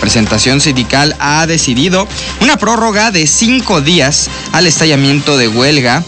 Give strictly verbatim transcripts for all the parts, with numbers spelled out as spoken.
representación sindical ha decidido una prórroga de cinco días al estallamiento de huelga,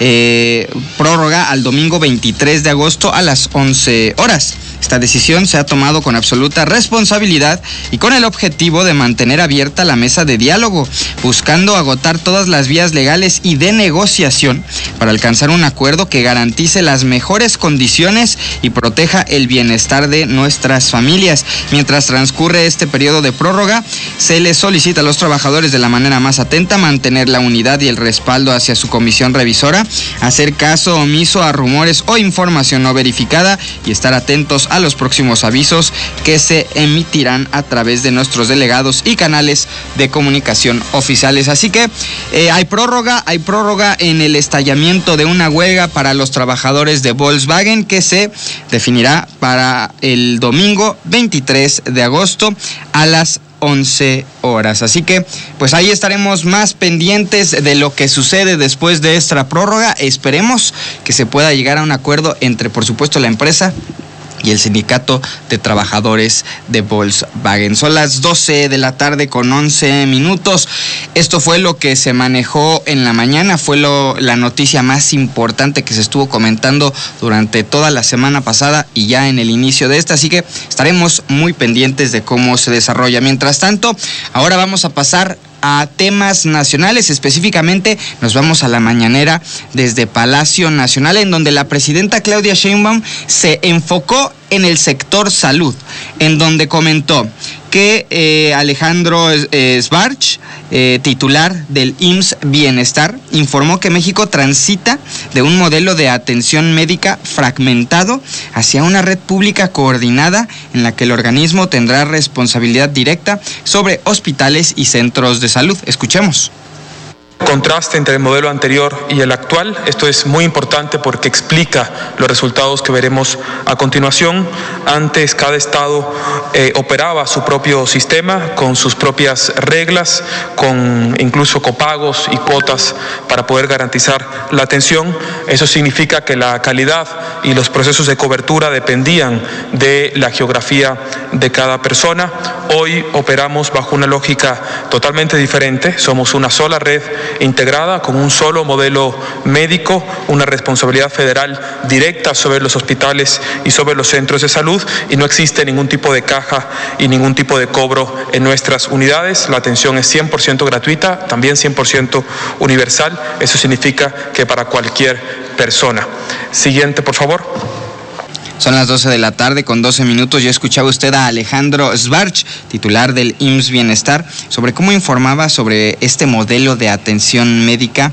eh, prórroga al domingo veintitrés de agosto a las once horas. Esta decisión se ha tomado con absoluta responsabilidad y con el objetivo de mantener abierta la mesa de diálogo, buscando agotar todas las vías legales y de negociación para alcanzar un acuerdo que garantice las mejores condiciones y proteja el bienestar de nuestras familias. Mientras transcurre este periodo de prórroga, se les solicita a los trabajadores de la manera más atenta mantener la unidad y el respaldo hacia su comisión revisora, hacer caso omiso a rumores o información no verificada y estar atentos a los próximos avisos que se emitirán a través de nuestros delegados y canales de comunicación oficiales. Así que eh, hay prórroga, hay prórroga en el estallamiento de una huelga para los trabajadores de Volkswagen que se definirá para el domingo veintitrés de agosto a las once horas. Así que pues ahí estaremos más pendientes de lo que sucede después de esta prórroga. Esperemos que se pueda llegar a un acuerdo entre, por supuesto, la empresa y el sindicato de trabajadores de Volkswagen. Son las doce de la tarde con once minutos. Esto fue lo que se manejó en la mañana, fue lo, la noticia más importante que se estuvo comentando durante toda la semana pasada y ya en el inicio de esta, así que estaremos muy pendientes de cómo se desarrolla. Mientras tanto, ahora vamos a pasar a temas nacionales. Específicamente nos vamos a la mañanera desde Palacio Nacional, en donde la presidenta Claudia Sheinbaum se enfocó en el sector salud, en donde comentó que eh, Alejandro eh, Schwartz, eh, titular del I M S S Bienestar, informó que México transita de un modelo de atención médica fragmentado hacia una red pública coordinada en la que el organismo tendrá responsabilidad directa sobre hospitales y centros de salud. Escuchemos. Contraste entre el modelo anterior y el actual. Esto es muy importante porque explica los resultados que veremos a continuación. Antes cada estado eh, operaba su propio sistema con sus propias reglas, con incluso copagos y cuotas para poder garantizar la atención. Eso significa que la calidad y los procesos de cobertura dependían de la geografía de cada persona. Hoy operamos bajo una lógica totalmente diferente. Somos una sola red integrada con un solo modelo médico, una responsabilidad federal directa sobre los hospitales y sobre los centros de salud, y no existe ningún tipo de caja y ningún tipo de cobro en nuestras unidades. La atención es cien por ciento gratuita, también cien por ciento universal. Eso significa que para cualquier persona. Siguiente, por favor. Son las doce de la tarde con doce minutos. Ya escuchaba usted a Alejandro Schwartz, titular del I M S S Bienestar, sobre cómo informaba sobre este modelo de atención médica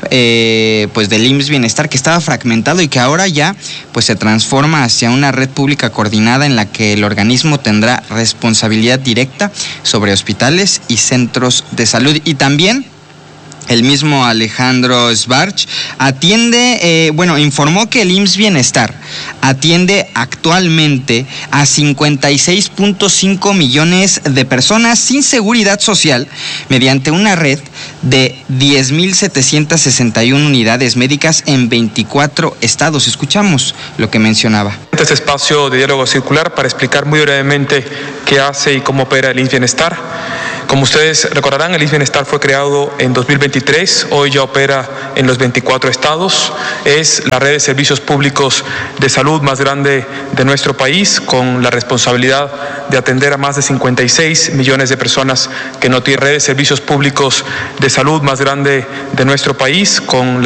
eh, pues del I M S S Bienestar, que estaba fragmentado y que ahora ya pues se transforma hacia una red pública coordinada en la que el organismo tendrá responsabilidad directa sobre hospitales y centros de salud. Y también el mismo Alejandro Schwartz atiende, eh, bueno, informó que el I M S S Bienestar atiende actualmente a cincuenta y seis punto cinco millones de personas sin seguridad social mediante una red de diez mil setecientas sesenta y una unidades médicas en veinticuatro estados. Escuchamos lo que mencionaba. Este espacio de diálogo circular para explicar muy brevemente qué hace y cómo opera el I M S S Bienestar. Como ustedes recordarán, el I M S S Bienestar fue creado en dos mil veintitrés, hoy ya opera en los veinticuatro estados. Es la red de servicios públicos de salud más grande de nuestro país, con la responsabilidad de atender a más de cincuenta y seis millones de personas que no tienen. Red de servicios públicos de salud más grande de nuestro país, con la